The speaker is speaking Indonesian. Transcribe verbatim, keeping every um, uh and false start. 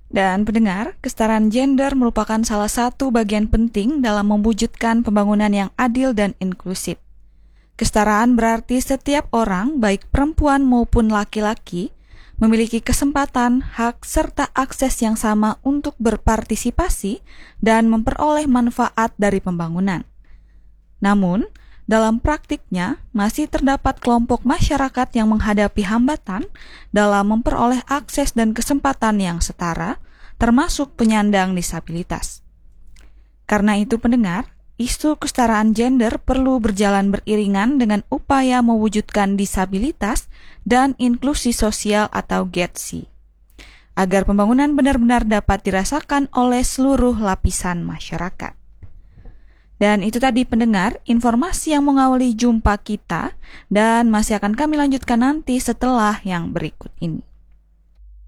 Dan pendengar, kesetaraan gender merupakan salah satu bagian penting dalam mewujudkan pembangunan yang adil dan inklusif. Kesetaraan berarti setiap orang, baik perempuan maupun laki-laki, memiliki kesempatan, hak, serta akses yang sama untuk berpartisipasi dan memperoleh manfaat dari pembangunan. Namun, dalam praktiknya, masih terdapat kelompok masyarakat yang menghadapi hambatan dalam memperoleh akses dan kesempatan yang setara, termasuk penyandang disabilitas. Karena itu pendengar, isu kesetaraan gender perlu berjalan beriringan dengan upaya mewujudkan disabilitas dan inklusi sosial atau G E T S I, agar pembangunan benar-benar dapat dirasakan oleh seluruh lapisan masyarakat. Dan itu tadi pendengar, informasi yang mengawali jumpa kita dan masih akan kami lanjutkan nanti setelah yang berikut ini.